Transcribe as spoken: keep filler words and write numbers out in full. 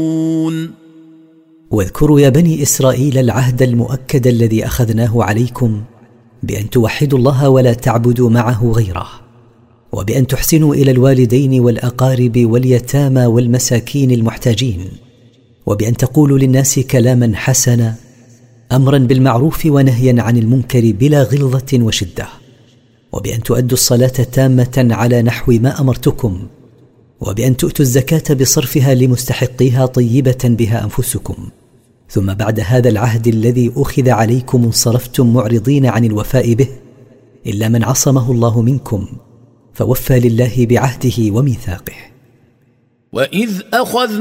واذكروا يا بني إسرائيل العهد المؤكد الذي أخذناه عليكم بأن توحدوا الله ولا تعبدوا معه غيره، وبأن تحسنوا إلى الوالدين والأقارب واليتامى والمساكين المحتاجين، وبأن تقولوا للناس كلاما حسنا أمرا بالمعروف ونهيا عن المنكر بلا غلظة وشدة، وبأن تؤدوا الصلاة تامة على نحو ما أمرتكم، وبأن تؤتوا الزكاة بصرفها لمستحقيها طيبة بها أنفسكم. ثم بعد هذا العهد الذي أخذ عليكم انصرفتم معرضين عن الوفاء به إلا من عصمه الله منكم فوفى لله بعهده وميثاقه. وإذ أخذنا